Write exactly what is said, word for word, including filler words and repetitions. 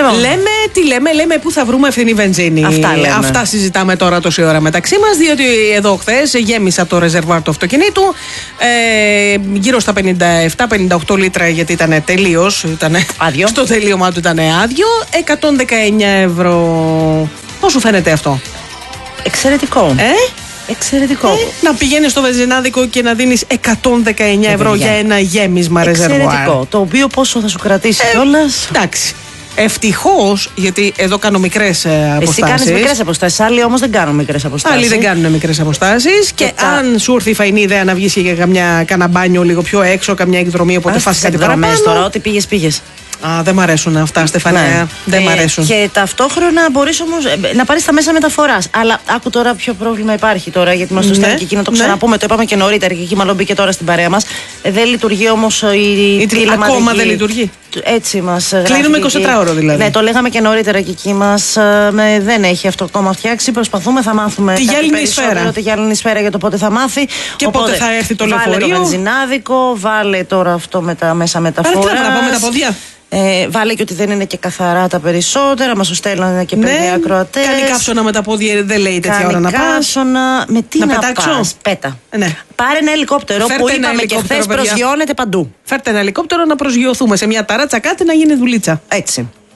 Λοιπόν. Λέμε, τι λέμε, λέμε πού θα βρούμε φθηνή βενζίνη. Αυτά λέμε. Αυτά συζητάμε τώρα τόση ώρα μεταξύ μας, διότι εδώ χθες γέμισα το ρεζερβουάρ του αυτοκινήτου ε, γύρω στα πενήντα επτά πενήντα οκτώ λίτρα, γιατί ήταν τελείως. Ήτανε, άδειο. Στο τελείωμα του ήταν άδειο. εκατόν δεκαεννιά ευρώ. Πώς σου φαίνεται αυτό? Εξαιρετικό. Ε? Εξαιρετικό. Ε, να πηγαίνεις στο βενζινάδικο και να δίνεις εκατόν δεκαεννιά ευρώ για ένα γέμισμα ρεζερβουάρ. Εξαιρετικό. Το οποίο πόσο θα σου κρατήσει ε, κιόλας. Εντάξει. Ευτυχώς, γιατί εδώ κάνω μικρές αποστάσεις. Εσύ κάνεις μικρές αποστάσεις. Άλλοι όμως δεν κάνουν μικρές αποστάσεις. Άλλοι δεν κάνουν μικρές αποστάσεις. Και, και τα... αν σου έρθει η φαϊνή ιδέα να βγεις και καμιά καναμπάνιο λίγο πιο έξω, καμιά εκδρομή, οπότε φας κάτι παραπάνω. Τώρα, ό,τι πήγες, πήγες. Α, δεν μ' αρέσουν αυτά, Στεφανία. Ναι. Δεν ε, μ' αρέσουν. Και ταυτόχρονα μπορείς όμως να πάρεις τα μέσα μεταφοράς. Αλλά άκου τώρα ποιο πρόβλημα υπάρχει τώρα, γιατί μας το στέλνει ναι, και εκεί να το ξαναπούμε. Ναι. Το είπαμε και νωρίτερα και εκεί μάλλον μπήκε τώρα στην παρέα μας. Δεν λειτουργεί όμως η, η τηλεματική. Ακόμα δεν λειτουργεί. Έτσι μας. Κλείνουμε εικοσιτετράωρο δηλαδή. Ναι, το λέγαμε και νωρίτερα και εκεί μας. Με, δεν έχει αυτό ακόμα φτιάξει. Προσπαθούμε, θα μάθουμε. Τη γυάλινη σφαίρα. Τη γυάλινη σφαίρα για το πότε θα μάθει. Και οπότε, πότε θα έρθει το λεωφορείο. Βάλε το βενζινάδικο, βάλε τώρα αυτό με τα μέσα μεταφοράς. Άρα τι να πάμε με τα ποδιά. Ε, βάλε και ότι δεν είναι και καθαρά τα περισσότερα. Μας το στέλνανε και παιδί ναι, ακροατές. Κάνει κάψωνα με τα πόδια, δεν λέει τέτοια κάνει ώρα να πας. Κάψωνα, με τι να, να πετάξω. Πας, πέτα. Ναι. Πάρε ένα ελικόπτερο. Φέρτε που είπαμε και χθες προσγειώνεται παντού. Φέρτε ένα ελικόπτερο να προσγειωθούμε σε μια ταράτσα κάτι να γίνει δουλίτσα. Έτσι.